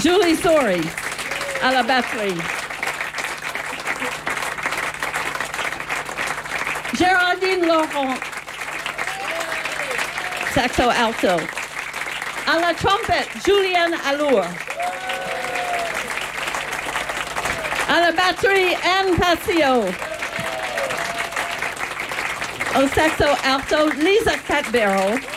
Julie Sori à la batterie. Géraldine Laurent, saxo alto. À la trompette, Julienne Allure. À la batterie, Anne Passio. Au saxo alto, Lisa Catbarrow.